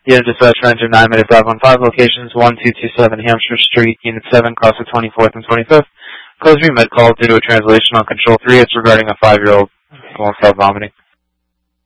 Unit dispatch for engine 9 minute 515 locations 1227 Hampshire Street, Unit 7, cross the 24th and 25th. Closed med call due to a translation on Control 3. It's regarding a 5-year-old who won't stop vomiting.